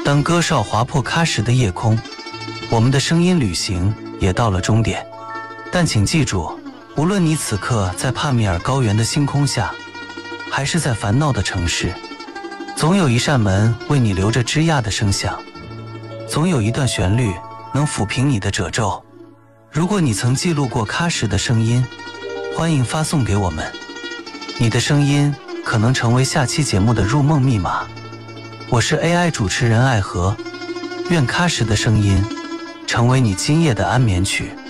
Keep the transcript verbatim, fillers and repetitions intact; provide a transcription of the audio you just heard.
当歌哨划破喀什的夜空，我们的声音旅行也到了终点。但请记住，无论你此刻在帕米尔高原的星空下，还是在烦恼的城市，总有一扇门为你留着枝桠的声响，总有一段旋律能抚平你的褶皱。如果你曾记录过喀什的声音，欢迎发送给我们，你的声音可能成为下期节目的入梦密码。我是 A I 主持人艾和，愿喀什的声音成为你今夜的安眠曲。